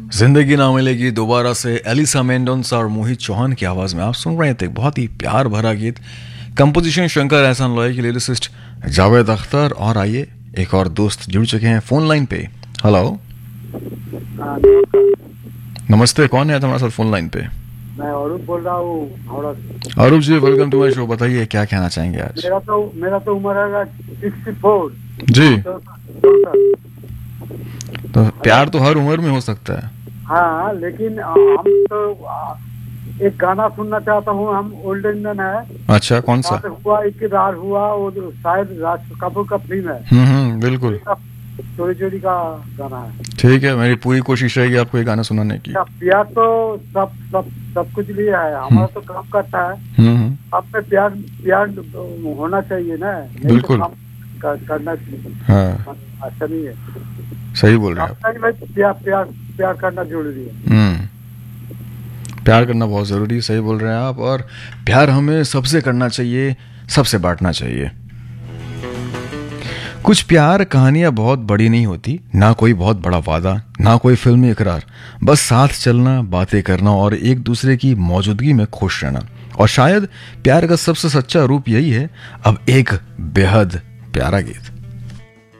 जिंदगी ना मिलेगी दोबारा से एलिसा मेंडोन्स और मोहित चौहान की आवाज में आप सुन रहे थे बहुत ही प्यार भरा गीत। कंपोजिशन शंकर एहसान लॉय की, लिरिसिस्ट जावेद अख्तर। और आइए एक और दोस्त जुड़ चुके हैं फोन लाइन पे। हेलो, नमस्ते, कौन है हमारे साथ फोन लाइन पे? मैं अरूप बोल रहा हूँ। अरूप जी, वेलकम टू माय शो। बताइए क्या कहना चाहेंगे आज? मेरा तो उम्र है 64 जी। तो प्यार तो हर उम्र में हो सकता है। हाँ, लेकिन हम तो एक गाना सुनना चाहता हूँ। हम ओल्ड इंडियन है। अच्छा, कौन सा? हुआ इकरार हुआ, वो शायद राज कपूर का फिल्म है। बिल्कुल। चोरी चोरी का गाना है। ठीक है, मेरी पूरी कोशिश रहेगी आपको ये गाना सुनाने की। प्यार तो सब कुछ लिया है, हमारा तो काम करता है। अपने प्यार होना चाहिए ना। बिल्कुल करना चाहिए। हाँ, अच्छा नहीं है। सही बोल रहे हैं आप। भाई प्यार करना जरूरी है। प्यार करना बहुत ज़रूरी है, सही बोल रहे हैं आप। और प्यार हमें सबसे करना चाहिए, सबसे बांटना चाहिए। कुछ प्यार कहानियां बहुत बड़ी नहीं होती, ना कोई बहुत बड़ा वादा, ना कोई फिल्मी इकरार। बस साथ चलना, बातें करना और एक दूसरे की मौजूदगी में खुश रहना। और शायद प्यार का सबसे सच्चा रूप यही है। अब एक बेहद प्यारा गीत।